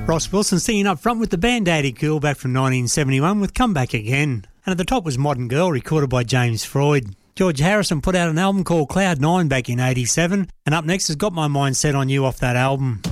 Ross Wilson singing up front with the band Daddy Cool back from 1971 with Come Back Again. And at the top was Modern Girl, recorded by James Freud. George Harrison put out an album called Cloud 9 back in 87, and up next has Got My Mind Set on You off that album.